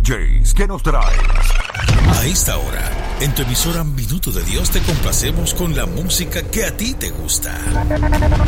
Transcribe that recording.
DJs, ¿qué nos traes? A esta hora, en tu emisora Minuto de Dios te complacemos con la música que a ti te gusta.